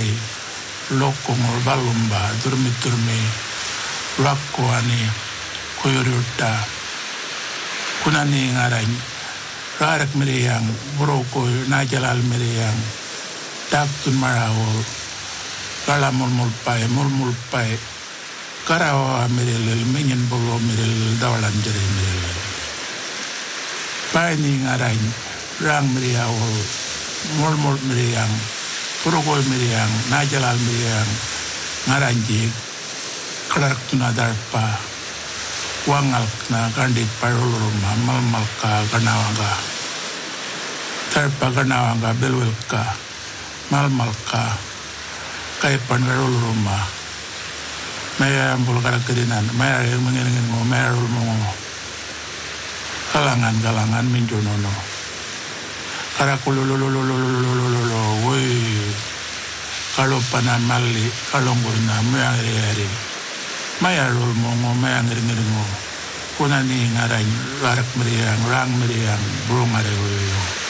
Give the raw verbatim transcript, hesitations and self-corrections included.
ngari lokongol balumba durmi durmi rakko ani koyoriutta kunani ngarany rarak miriyang buroko najalal miriyang daktun marawol kala mulmul pai mulmul pai karawa miril minyin bolo miril dawalan jere miril pai ni ngarany rang miriyawol mulmul miriyang buroko miriyang najalal miriyang ngaranji karak tuna darpa wangal na kandit paruluruma malmalka ganawanga darpa ganawanga belwelka malmalka kaipan garuluruma maya ambul karakterinan maya mengingin mo maya mo kalangan kalangan minjonono karakululululululululululu woi kalau panamali kalau ngurna maya hari maya rul mo maya ngiri-ngiri mo kunani ngarany rarak meriang rang meriang burung are woi